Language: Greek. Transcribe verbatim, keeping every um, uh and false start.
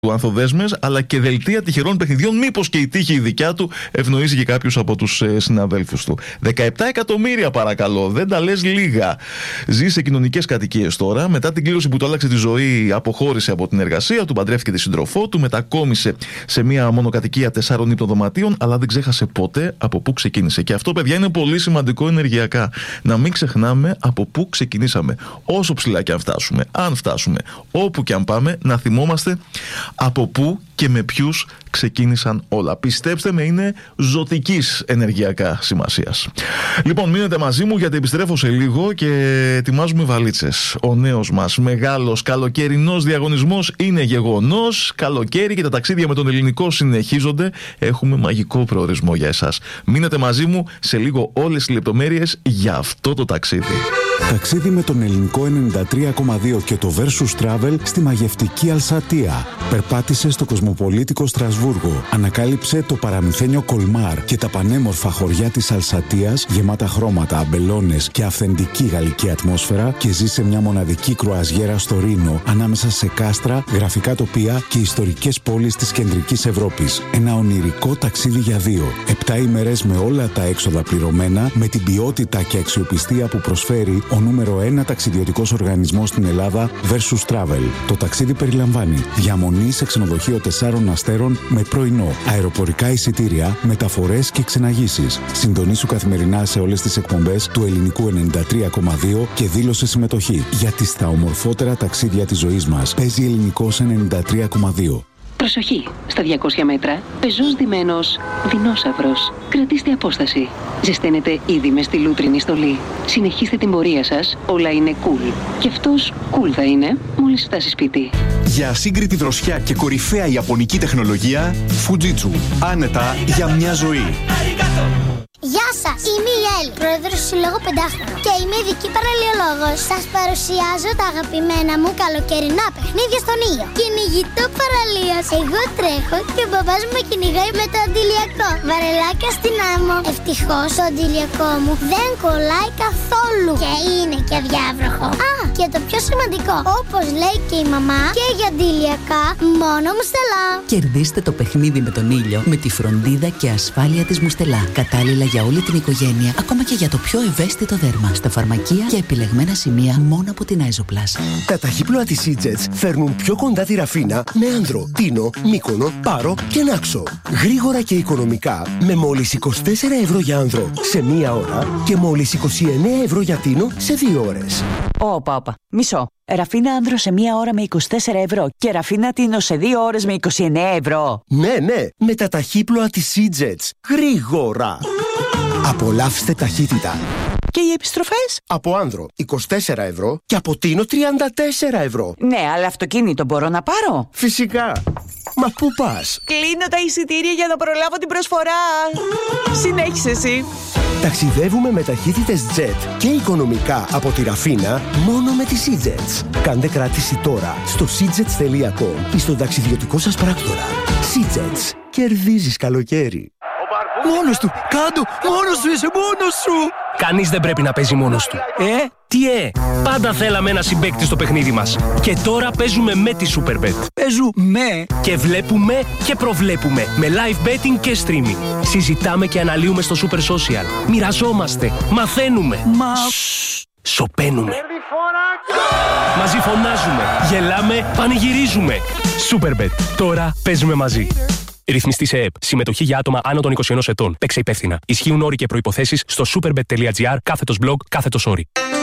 του ανθοδέσμες, αλλά και δελτία τυχερών παιχνιδιών, μήπως και η τύχη η δικιά του ευνοήσει και κάποιους από τους ε, συναδέλφους του. δεκαεπτά εκατομμύρια παρακαλώ, δεν τα λες λίγα. Ζει σε κοινωνικές κατοικίες τώρα. Μετά την κλήρωση που του άλλαξε τη ζωή, αποχώρησε από την εργασία του, παντρεύτηκε τη σύντροφό του, μετακόμισε σε μια μονοκατοικία τεσσάρων ύπνων δωματίων, αλλά δεν ξέχασε ποτέ από πού ξεκίνησε. Και αυτό, παιδιά, είναι πολύ σημαντικό ενεργειακά. Να μην ξεχνάμε από πού ξεκινήσαμε. Όσο ψηλά και αν φτάσουμε, αν φτάσουμε, όπου και αν πάμε, να θυμόμαστε από πού και με ποιους ξεκίνησαν όλα. Πιστέψτε με, είναι ζωτικής ενεργειακά σημασίας. Λοιπόν, μείνετε μαζί μου γιατί επιστρέφω σε λίγο και ετοιμάζουμε βαλίτσες. Ο νέος μας μεγάλος καλοκαιρινός διαγωνισμός είναι γεγονός. Καλοκαίρι και τα ταξίδια με τον ελληνικό συνεχίζονται. Έχουμε μαγικό προορισμό για εσάς. Μείνετε μαζί μου, σε λίγο όλες τις λεπτομέρειες για αυτό το ταξίδι. Ταξίδι με τον ελληνικό ενενήντα τρία κόμμα δύο και το Versus Travel στη μαγευτική Αλσατία. Περπάτησε στο κοσμοπολίτικο Στρασβούργο. Ανακάλυψε το παραμυθένιο Κολμάρ και τα πανέμορφα χωριά της Αλσατίας, γεμάτα χρώματα, αμπελώνες και αυθεντική γαλλική ατμόσφαιρα, και ζήσε μια μοναδική κρουαζιέρα στο Ρήνο, ανάμεσα σε κάστρα, γραφικά τοπία και ιστορικές πόλεις της κεντρικής Ευρώπης. Ένα ονειρικό ταξίδι για δύο. Επτά ημέρες με όλα τα έξοδα πληρωμένα, με την ποιότητα και αξιοπιστία που προσφέρει ο νούμερο ένα ταξιδιωτικός οργανισμός στην Ελλάδα, Versus Travel. Το ταξίδι περιλαμβάνει διαμονή σε ξενοδοχείο τεσσάρων αστέρων με πρωινό, αεροπορικά εισιτήρια, μεταφορές και ξεναγήσεις. Συντονίσου καθημερινά σε όλες τις εκπομπές του ελληνικού ενενήντα τρία κόμμα δύο και δήλωσε συμμετοχή. Γιατί στα ομορφότερα ταξίδια της ζωής μας παίζει ελληνικός ενενήντα τρία κόμμα δύο. Προσοχή! Στα διακόσια μέτρα, πεζός ντυμένος δεινόσαυρος. Κρατήστε απόσταση. Ζεσταίνετε ήδη με στη λούτρινη στολή. Συνεχίστε την πορεία σας, όλα είναι cool. Και αυτός cool θα είναι μόλις φτάσει σπίτι. Για ασύγκριτη δροσιά και κορυφαία ιαπωνική τεχνολογία, Fujitsu. Άνετα για μια ζωή. Γεια σας, είμαι η Έλλη, πρόεδρος του Συλλόγου Πεντάχρονο και είμαι ειδική παραλιολόγος. Σας παρουσιάζω τα αγαπημένα μου καλοκαιρινά παιχνίδια στον ήλιο. Κυνηγητό παραλίας. Εγώ τρέχω και ο μπαμπάς μου με κυνηγάει με το αντιλιακό. Βαρελάκια στην άμμο. Ευτυχώς το αντιλιακό μου δεν κολλάει καθόλου και είναι και αδιάβροχο. Α, και το πιο σημαντικό, όπως λέει και η μαμά, και για αντιλιακά μόνο Μουστελά. Κερδίστε το παιχνίδι με τον ήλιο με τη φροντίδα και ασφάλεια της Μουστελά. Κατάλληλα για όλη την οικογένεια, ακόμα και για το πιο ευαίσθητο δέρμα. Στα φαρμακεία και επιλεγμένα σημεία μόνο από την Άιζοπλας. Τα ταχύπλοα της Σίτζετς φέρνουν πιο κοντά τη Ραφίνα με Άνδρο, Τίνο, Μύκονο, Πάρο και Νάξο. Γρήγορα και οικονομικά, με μόλις είκοσι τέσσερα ευρώ για Άνδρο σε μία ώρα και μόλις είκοσι εννέα ευρώ για Τίνο σε δύο ώρες. Όπα, όπα. Μισό. Ραφίνα Άνδρο σε μία ώρα με είκοσι τέσσερα ευρώ και Ραφίνα Τίνο σε δύο ώρες με είκοσι εννέα ευρώ. Ναι, ναι, με τα ταχύπλοα της Σίτζετς. Γρήγορα. Απολαύστε ταχύτητα. Και οι επιστροφές? Από Άνδρο είκοσι τέσσερα ευρώ και από Τίνο τριάντα τέσσερα ευρώ. Ναι, αλλά αυτοκίνητο μπορώ να πάρω? Φυσικά. Μα πού πας? Κλείνω τα εισιτήρια για να προλάβω την προσφορά. Συνέχισε εσύ. Ταξιδεύουμε με ταχύτητες Jet και οικονομικά από τη Ραφίνα μόνο με τη Σίτζετς. Κάντε κράτηση τώρα στο σίτζετς τελεία κομ ή στον ταξιδιωτικό σας πράκτορα. Σίτζετς. Κερδίζεις καλοκαίρι. Μόνος του! Κάντο! Μόνος σου είσαι! Μόνος σου! Κανείς δεν πρέπει να παίζει μόνος του. Ε? Τι ε! Πάντα θέλαμε ένα συμπαίκτη στο παιχνίδι μας. Και τώρα παίζουμε με τη Superbet. Παίζουμε! Και βλέπουμε και προβλέπουμε. Με live betting και streaming. Συζητάμε και αναλύουμε στο Super Social. Μοιραζόμαστε. Μαθαίνουμε. Μα... Σωπαίνουμε. Μαζί φωνάζουμε. Γελάμε. Πανηγυρίζουμε. Superbet. Τώρα παίζουμε μαζί. Ρυθμιστή σε ΕΕΠ. Συμμετοχή για άτομα άνω των είκοσι ενός ετών. Παίξε υπεύθυνα. Ισχύουν όροι και προϋποθέσεις στο superbet.gr κάθετος blog κάθετος όροι.